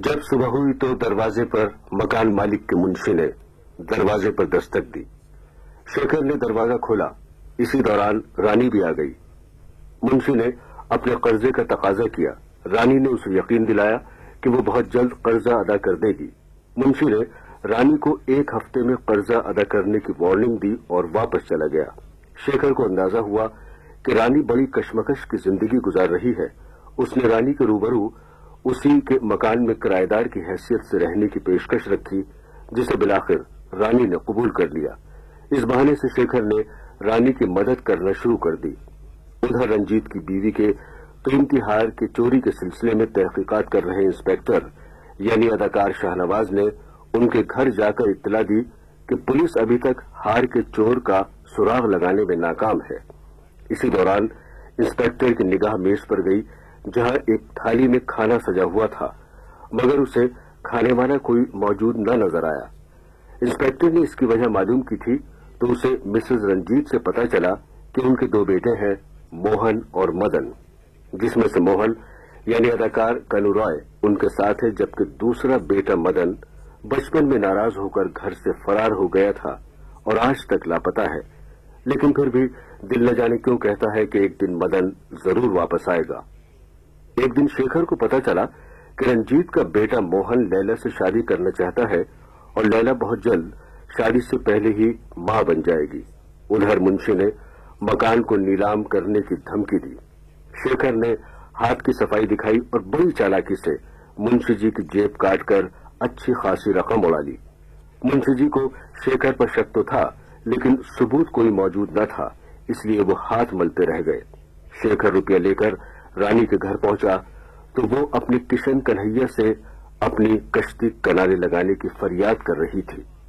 जब सुबह हुई तो दरवाजे पर मकान मालिक के मुंशी ने दरवाजे पर दस्तक दी। शेखर ने दरवाजा खोला। इसी दौरान रानी भी आ गई। मुंशी ने अपने कर्जे का तकाजा किया। रानी ने उसे यकीन दिलाया कि वो बहुत जल्द कर्जा अदा कर देगी। मुंशी ने रानी को 1 हफ्ते में कर्जा अदा करने की वार्निंग दी और वापस चला गया। शेखर को अंदाजा हुआ कि रानी बड़ी कशमकश की जिंदगी गुजार रही है। उसने रानी के रूबरू उसी के मकान में किराएदार की हैसियत से रहने की पेशकश रखी, जिसे बिलाखिर रानी ने कबूल कर लिया। इस बहाने से शेखर ने रानी की मदद करना शुरू कर दी। उधर रंजीत की बीवी के कीमती हार के चोरी के सिलसिले में तहकीकात कर रहे इंस्पेक्टर यानी अदाकार शाहनवाज ने उनके घर जाकर इत्तला दी कि पुलिस अभी तक हार के चोर का सुराग लगाने में नाकाम है। इसी दौरान इंस्पेक्टर की निगाह मेज पर गई, जहां एक थाली में खाना सजा हुआ था, मगर उसे खाने वाला कोई मौजूद न नजर आया। इंस्पेक्टर ने इसकी वजह मालूम की थी तो उसे मिसेस रंजीत से पता चला कि उनके 2 बेटे हैं, मोहन और मदन, जिसमें से मोहन यानी अदाकार कनु रॉय उनके साथ है, जबकि दूसरा बेटा मदन बचपन में नाराज होकर घर से फरार हो गया था और आज तक लापता है। लेकिन फिर भी दिल न जाने क्यों कहता है कि एक दिन मदन जरूर वापस आएगा। एक दिन शेखर को पता चला कि रंजीत का बेटा मोहन लैला से शादी करना चाहता है और लैला बहुत जल्द शादी से पहले ही मां बन जाएगी। उधर मुंशी ने मकान को नीलाम करने की धमकी दी। शेखर ने हाथ की सफाई दिखाई और बड़ी चालाकी से मुंशी जी की जेब काटकर अच्छी खासी रकम उड़ा ली। मुंशी जी को शेखर पर शक तो था, लेकिन सबूत कोई मौजूद न था, इसलिए वो हाथ मलते रह गए। शेखर रुपया लेकर रानी के घर पहुंचा तो वो अपने किशन कन्हैया से अपनी कश्ती किनारे लगाने की फरियाद कर रही थी।